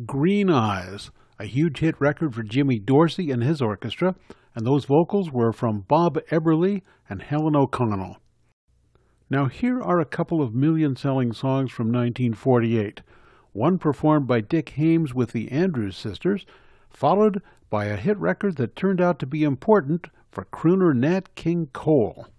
Green Eyes, a huge hit record for Jimmy Dorsey and his orchestra, and those vocals were from Bob Eberly and Helen O'Connell. Now here are a couple of million-selling songs from 1948, one performed by Dick Haymes with the Andrews Sisters, followed by a hit record that turned out to be important for crooner Nat King Cole.